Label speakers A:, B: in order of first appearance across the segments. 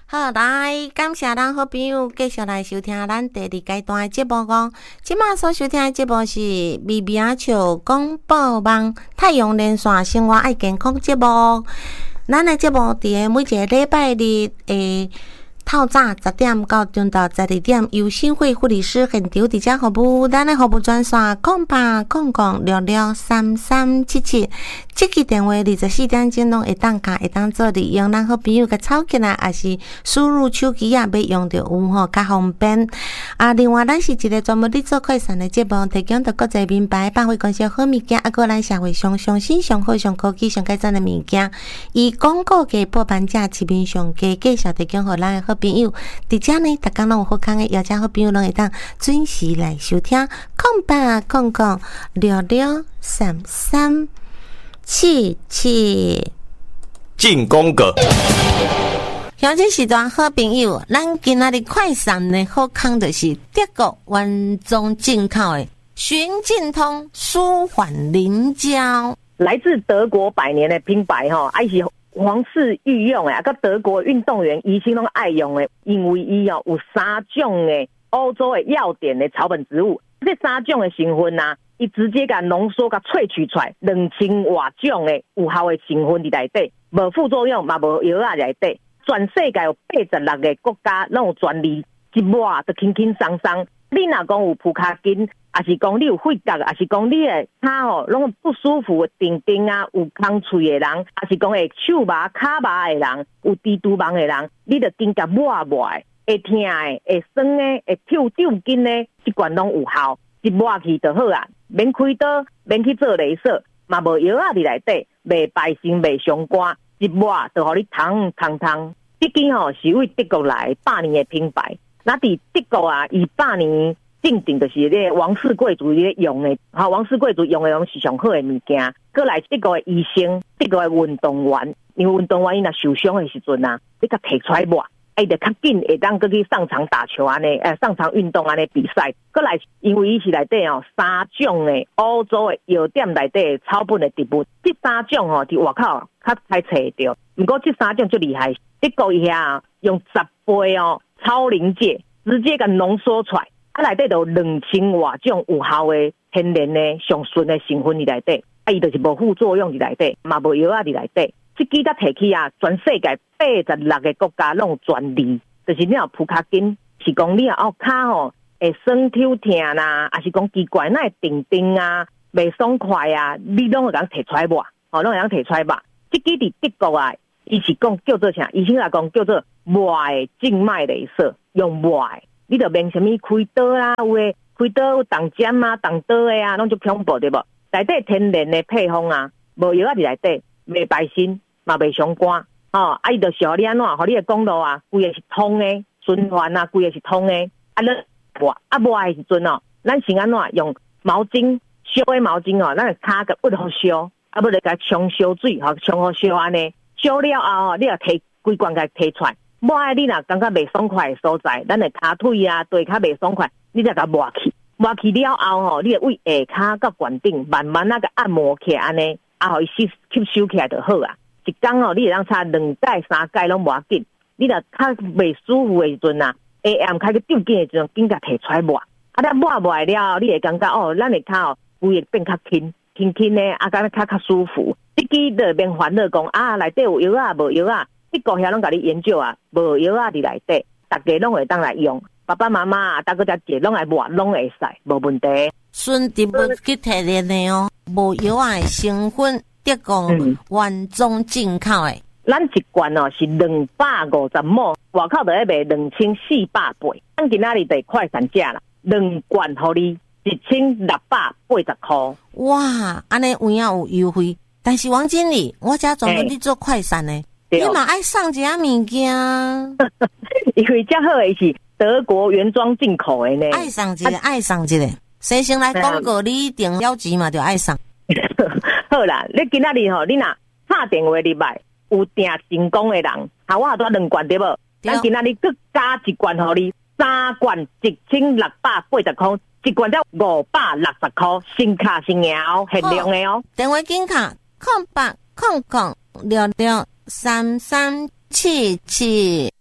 A: 好，来感谢咱好朋友继续来收听咱第二阶段的节目讲。即马所收听的节目是微微笑广播网太阳连线生活爱健康节目。咱的节目伫每一个礼拜日透早10点到中到12点，由新会护理师现场伫遮服务。咱的服务专线0800663377，这个电话24点钟拢会当卡，会当做利用咱好朋友甲抄起来，也是输入手机啊，要用着有吼较方便。另外咱是一个专门伫做快闪的节目，提供着国际名牌百货公司好物件，个咱社会上上新上好上科技上改善的物件，以广告价破盘价市面上价介绍提供互咱的好朋友。伫遮呢，逐工拢有好康的，邀请好朋友拢会当准时来收听。0800663377
B: 进攻个。
A: 乡亲时段好朋友，咱今仔日快闪的好康就是德国原装进口的循劲通舒缓凝胶，
C: 来自德国100年的品牌吼，还是皇室御用诶，个德国运动员医生拢爱用诶，因为伊有3种诶欧洲诶要点诶草本植物，这3种诶成分啊，伊直接甲浓缩甲萃取出来2000多种诶有效诶成分伫内底，无副作用嘛无药啊内底，全世界有86个国家拢有专利，一抹就轻轻松松。你若讲有蹼卡筋，还是讲你有血角，还是讲你的脚吼拢不舒服、叮叮啊，有空喙的人，还是讲会手麻、脚麻的人，有猪肚盲的人，你着紧甲抹抹的，会痛的、会酸的、会抽筋的，即款拢有效，一抹去就好啊，免开刀，免去做雷射，嘛无药啊伫内底，袂败身、袂伤肝，一抹就互你通。这间吼是为德国来100年的品牌。那伫德国啊，以100年定定就是咧王室贵族咧用的，王室贵族用的拢是上好的物件。过来德国的医生、德国的运动员，因为运动员伊若受伤的时阵啊，你甲摕出来抹，伊就较紧会当去上场打球安尼，上场运动安尼比赛。过来，因为伊是内底3种的欧洲的药店内底草本的植物，这3种伫外口较歹找着，不过这3种最厉害，德国伊遐用10倍超临界，直接甲浓缩出来，内底就2000多种有效的天然的上纯的成分伫内底，伊就是无副作用伫内底，嘛无药啊伫内底。这支甲摕起啊，全世界86个国家拢有专利，就是你若蹼卡筋，是讲你脚会酸抽痛啦，还是讲奇怪那会叮叮啊，袂爽快啊，你拢会甲摕出来抹，拢会甲摕出来抹。这支伫德国啊，伊是讲叫做啥？医生来讲叫做抹的静脉雷射，用抹的，你着免什么开刀啦，有诶开刀有动针啊、动刀的啊，拢就恐怖对无？内底天然的配方啊，无药啊伫内底，袂败身，嘛袂伤肝，伊就是互你安怎，互你的公路啊，规个是通的，循环啊，规个是通的，你抹的时阵咱先安怎用毛巾烧的毛巾咱的骹甲屈互烧，要来甲冲烧水，冲互烧安尼，烧了后你也摕规罐甲摕出来。抹你若感觉袂爽快的所在，咱的骹腿啊、腿骹袂爽快，你再甲抹去，抹去了后你会为下骹到悬顶慢慢甲按摩起来安尼，互伊吸收起来就好啊。一工你会当擦2摆3摆拢无要紧。你若较袂舒服的时阵啊，下暗开去丢紧的时阵，紧甲摕出来抹。你抹了，你会感觉咱的骹规个变较轻的，感觉较舒服。这支就免烦恼讲内底有药啊无药啊。这个遐拢甲你研究啊，无药啊伫内底，大家拢会当来用，爸爸妈妈啊，大个只姐拢来抹，拢会使，无问题。
A: 纯植物去提炼的无药啊的成分，德国原装进口的。
C: 咱一罐是250毛，外口就要卖2400倍，咱今仔日就快闪价啦，2罐互你1680块。
A: 哇，安尼有影有优惠，但是王经理，我遮专门伫做快闪的。你嘛爱送一下物件，
C: 因为遮好的是德国原装进口的呢。
A: 爱送一个，谁先来广告你一定了钱嘛，就爱送。
C: 好啦，你今仔日你若打电话入来，有订成功的人，我也多2罐对无？咱今仔日佮加1罐互你，3罐1680块，一罐才560块，新卡新额限量的
A: 电话紧卡0800663377。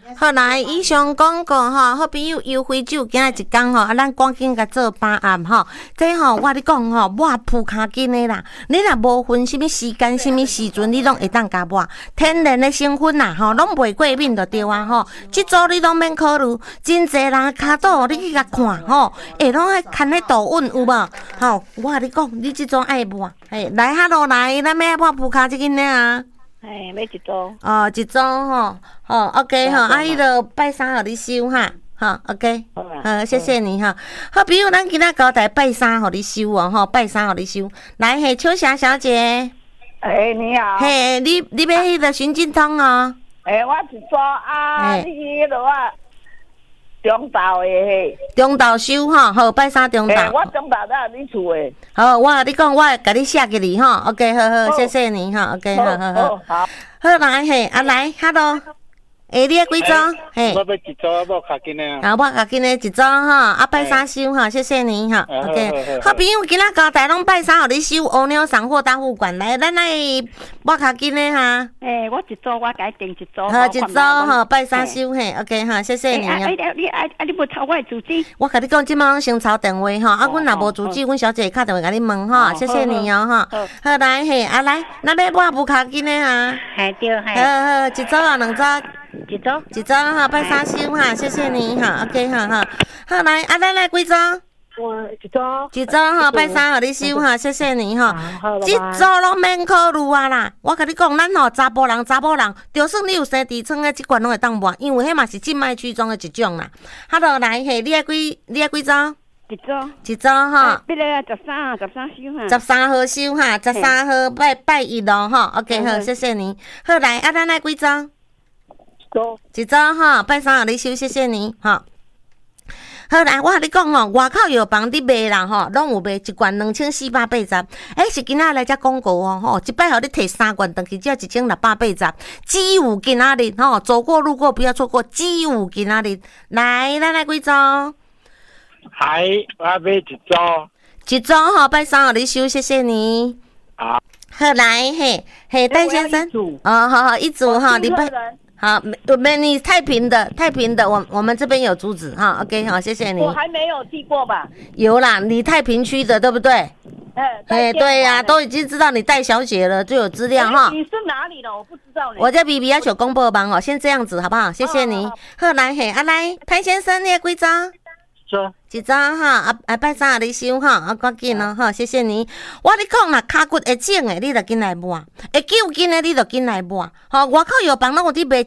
A: 好来，以上广告吼，好朋友优惠酒今仔一工吼，咱赶紧甲做把案吼。这吼，我你讲吼，抹铺骹筋的啦，你若无分什么时间、什么时阵，你拢会当甲抹。天然的成分啦，吼，拢袂过敏就对啊吼。即组你拢免考虑，真侪人骹倒你去甲看吼，拢爱牵咧度稳有无？吼，我你讲，你即组爱抹，来哈落来，咱要抹铺骹即间啊。
D: 要一组。
A: 哦，一组吼，OK 吼，迄个拜三互你收哈，好 OK， 好，谢谢你哈。好，比如咱今仔交代拜三互你收哦，吼，拜三互你收。来，秋霞小姐，
D: 你好。
A: 你要迄个寻金通哦。
D: 我一组啊，你迄落啊，中昼的
A: 中昼收吼，好，拜三中昼。
D: 我中昼在你厝的。
A: 好，我你讲，我甲你写给你吼 ，OK， 好，谢谢你哈 ，OK， 好。好来来，Hello。你要几组？
E: 我要一组抹脚筋的
A: 啊，抹脚筋的一组哈，拜三收哈，谢谢你哈。OK， 好朋友，今仔交代拢拜三互你收乌鸟送货大户馆来，咱来抹脚筋的哈。
D: 我一组，我改定一组。
A: 好，一组哈，拜三收OK 哈，谢谢你啊。
D: 你无抄我的主机？
A: 我甲你讲，即摆拢先抄电话哈，阮若无主机，阮小姐敲电话甲你问哈，谢谢你哦哈。好来来，咱要抹脚筋的哈。
D: 对。
A: 好，一组啊，两组。一组哈，拜三收哈，谢谢你哈 ，OK 哈。好来，咱来几组？一组哈，拜三互你收哈，谢谢你哈。即组拢免考虑啊啦，我甲你讲，咱吼查甫人，就算你有生痔疮的，即款拢会当抹，因为迄嘛是静脉曲张的一种啦。好落来你爱几组？一组哈。
D: 迄个13收哈。
A: 13号收哈，13号拜一咯哈 ，OK 好，谢谢你。好来，咱来几组？一组哈，拜三互你收，谢谢你哈。好来，我甲你讲吼，外口药房伫卖啦吼，拢有卖一罐2480，是今仔来只广告哦吼，一摆互你摕3罐，回去只1680，只有今仔日吼，走过路过不要错过，只有今仔日。来，咱来几组？
E: 我要一组。
A: 一组吼，拜三互你收，谢谢你。
E: 好。
A: 好来，戴先生。好，一组哈，礼拜。好，你太平的，我们这边有竹子哈 ，OK， 好，谢谢你。
D: 我还没有寄过吧？
A: 有啦，你太平区的对不对？对呀，都已经知道你戴小姐了，就有资料哈。
D: 你是哪里的？我不知道呢。
A: 我叫 BB 要求公布帮哦，先这样子好不好？谢谢你。好来来，潘先生，你几张？一张哈，拜三互你收哈，赶紧哦哈，谢谢你。我你讲啦，骹骨会肿的，你就紧来抹；会揪筋的，你就紧来抹。吼，外口药房拢有伫卖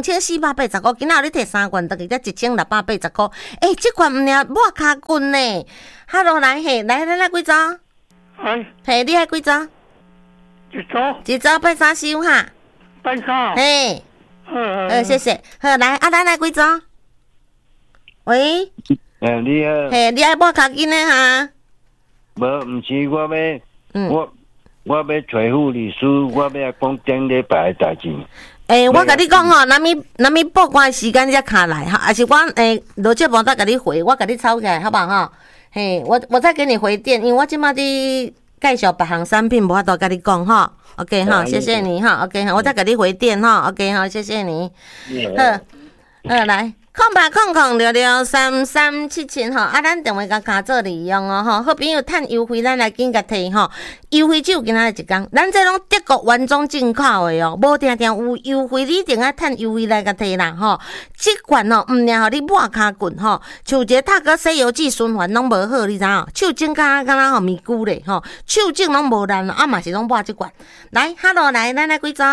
A: 2480块，今仔你摕3罐，等于才1680块。这罐毋了抹骹骨呢。哈落来来几张？你爱几张？一组拜三收哈。
E: 拜三。
A: 谢谢。好来，咱来几张？喂。
E: 你好。
A: 你爱抹脚筋的哈？
E: 无，毋是我要，我要找护理师，我要讲顶礼拜的代志。
A: 我甲你讲吼，咱们报关时间才卡来哈，还是我录节目再甲你回，我甲你抄起来好不好哈？我再给你回电，因为我即马伫介绍别项产品，无法度甲你讲哈。OK 哈，谢谢你哈。OK 哈，我再甲你回电哈。OK 哈，谢谢你。好，来。0800663377吼，咱电话甲卡做利用哦吼，好朋友趁优惠，咱来紧甲摕吼，优惠只有今仔日一工，咱这拢德国原装进口的哦，无定定有优惠，你一定爱趁优惠来甲摕啦吼。即款哦，毋尔互你抹骹棍吼，像一个塔哥洗油剂循环拢无好，你知影？手指敢若吼咪久咧吼，手指拢无烂嘛是拢抹即款。来，Hello，来，咱来几组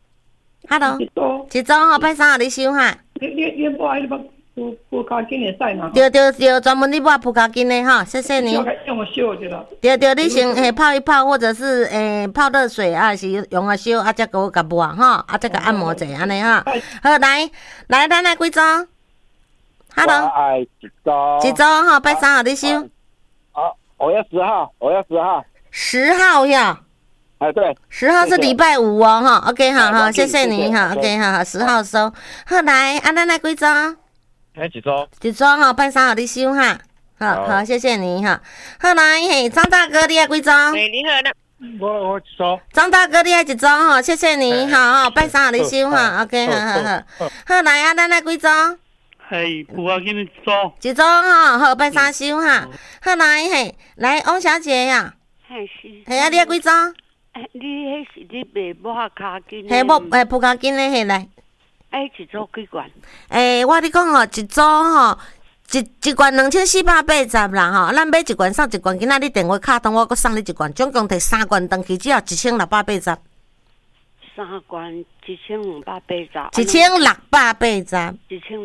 A: ？Hello， 一组吼，拜三互你收哈。
F: 你抹迄个铺脚筋会使嘛？
A: 对，专门你抹铺脚筋的哈，谢谢你。
F: 用烧就了。
A: 对，你先泡一泡，或者是泡热水啊，是用啊烧啊，再给我甲抹哈，再给按摩者安尼哈。好，来，咱来几组 ？Hello， 一组哈，拜三号你收。
E: 我要10号
A: 10号呀。
E: 对
A: ，10号是礼拜五哦，哈 ，OK， 好，谢谢你哈 ，OK， 好，10号收。好来，咱来几组？一组哈，拜三号你收哈，好，谢谢你哈。好来，张大哥，你要几组？
G: 你好，
E: 我一组。
A: 张大哥，你爱一组吼，谢谢你，好，拜三你收哈 ，OK， 好，来啊，咱来几组？
E: 嘿，有啊，今日组。
A: 一组吼，好，拜三收哈，好来嘿，来汪小姐呀，
G: 嘿是。
A: 嘿啊，你爱几组？
G: 你迄是你卖抹卡筋？
A: 嘿，铺卡筋咧，嘿来。
G: 一组几罐？
A: 我你讲吼，一组吼。一罐2480啦吼，咱买一罐送一罐，今仔你电话卡通我阁送你一罐，总共摕3罐登去，只要1680。
G: 3罐1680。
A: 1680。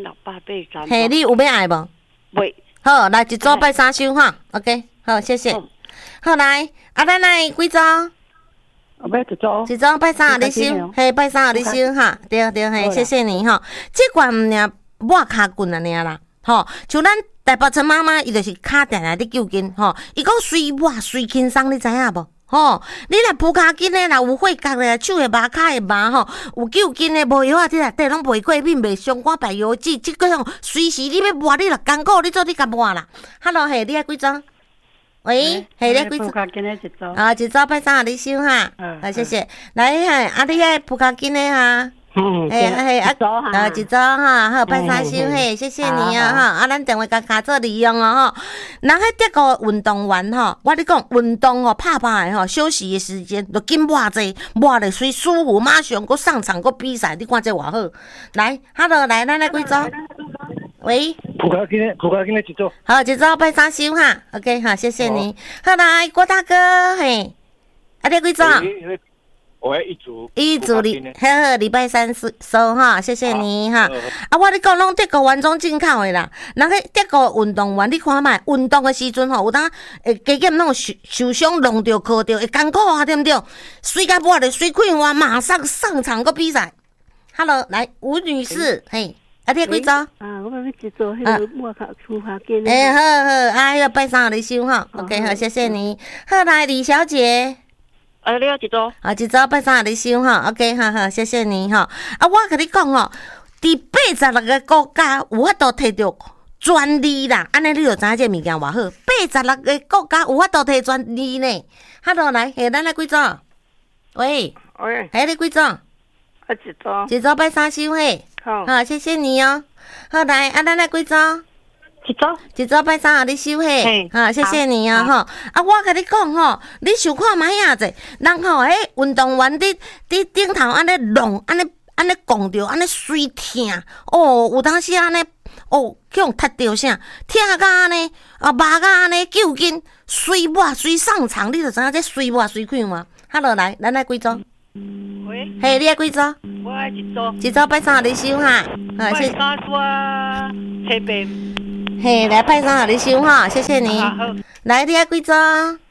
G: 1680。
A: 嘿，你有要爱无？
G: 袂。
A: 好，来一组拜三收哈 ，OK， 好，谢谢。好来，咱来几组？
F: 我要一组。
A: 一组拜三你收，嘿，拜三你收哈，对，嘿，谢谢你哈。这罐尔抹卡棍啊尔啦。吼，像咱台北陈妈妈，伊就是卡定定伫救筋，吼，伊讲随抹随轻松，你知影无？吼，你若铺骹筋诶，若有血角诶，手会麻，骹会麻，吼，有救筋诶，无药啊，你内底拢袂过敏，袂伤肝排油脂，即个种随时你要抹，你若艰苦，你做你甲抹啦。Hello， 嘿，你爱几张？喂，嘿，你爱几张？
F: 铺骹筋诶一组。
A: 啊，一组拜三你收哈，好，谢谢。来，嘿，你爱铺骹筋诶哈？嘿，一组哈，好，拜三收嘿，谢谢你啊哈，咱电话甲卡做利用哦吼。人迄德国运动员吼，我你讲运动吼，拍的吼，休息的时间就紧抹者，抹咧水舒服，马上搁上场搁比赛，你看这偌好。来，Hello， 来，咱来几组？喂，
E: 铺骹筋的一组。
A: 好，一组拜三收哈 ，OK， 好，谢谢你。好来，郭大哥，嘿，你几组？
B: 我要一组
A: 好，礼拜三收哈，谢谢你哈。我你讲拢德国原装进口的啦，人迄德国运动员，你看卖运动的时阵吼，有当会加减拢受伤、弄着、磕着，会艰苦啊，对不对？水甲抹咧，水开完马上上场个比赛。Hello， 来吴女士，嘿，你几组？
G: 我要一组迄个抹卡粗卡筋。
A: 好，要拜三你收哈 ，OK， 好，谢谢你。好，来李小姐。
G: 你要一组？
A: 一组拜三你收哈 ，OK， 好，谢谢你哈。我甲你讲吼，伫86个国家有法度摕到专利啦，安尼你就知影这物件偌好。86个国家有法度摕专利呢。Hello， 来，咱来几组？喂，你几组？一组拜三收嘿。好，谢谢你哦。好来，咱来几组？一组拜三你收嘿，好，谢谢你啊吼。我甲你讲吼，你想看卖影者，人吼迄运动员伫顶头安尼弄，安尼讲着，安尼水疼哦，有当时安尼哦，去互踢着啥，疼甲安尼麻甲安尼救筋，水抹水上场，你就知影这水抹水开嘛。Hello， 来，咱来几组？
G: 喂，
A: 嘿，你爱几组？
G: 我爱一组。
A: 一组拜三你收哈，好，谢谢。
G: 拜三我黑白。
A: 嘿，来拜三你收哈，谢谢你。来，你爱几组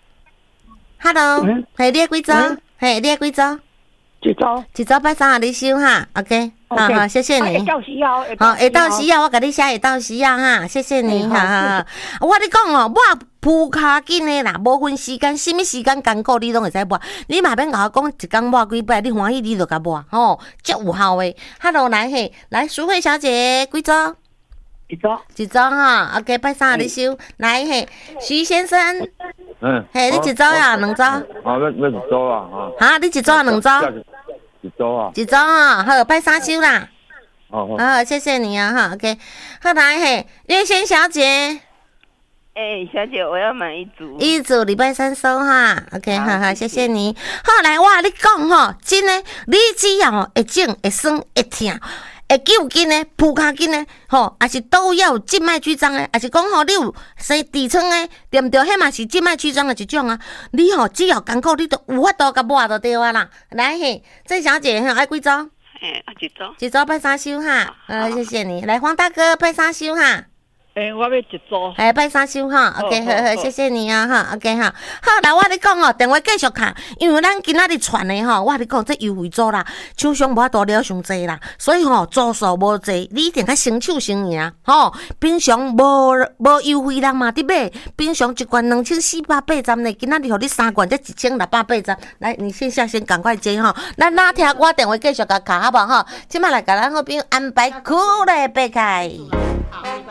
A: ？Hello， 嘿，你爱几组？嘿，你爱几组？一组拜三你收哈 ，OK， 好，谢谢你。好，下到时啊，我甲你写下到时啊哈，谢谢你哈。我跟你讲哦，我铺骹紧的啦，无分时间，什么时间艰苦你拢会使抹。你嘛免甲我讲一工抹几摆，你欢喜你就甲抹吼，足有效的。Hello， 来嘿，来淑慧小姐几组？一组哈 ，OK， 拜三你收。来嘿，徐先生，嘿，你一组呀，两组？
E: 要一组啊，
A: 哈，你一组两组？
E: 一组啊。
A: 一组啊，好，拜三收啦。
E: 好，
A: 谢谢你啊哈 ，OK， 好来嘿，月仙小姐。
G: 小姐，我要买一组。
A: 一组礼拜三收哈 ，OK， 好，谢谢你。好来，我你讲吼，真诶，你只要会肿、会酸、会疼。会救筋的、铺骹筋的，吼，也是都要有静脉曲张的，也是讲吼，你有生痔疮的，对毋对？迄嘛是静脉曲张的一种啊。你吼只要艰苦，你都有法度甲抹就对啊啦。来嘿，郑小姐爱几组？一组拜三收哈。谢谢你。来，黄大哥拜三收哈。
F: 我要一组。
A: 拜三收哈 ，OK， 好，谢谢你啊哈 ，OK 哈。好，来我你讲哦，电话继续卡，因为咱今仔日传的吼，我你讲这优惠组啦，厂商无法度了伤济啦，所以吼组数无济，你一定较先手先赢吼。平常无优惠人嘛伫买，平常一罐2480呢，今仔日互你3罐才1680。来，你线下先赶快接吼，咱哪听我电话继续甲卡好不好？即摆来甲咱好朋友安排苦来白开。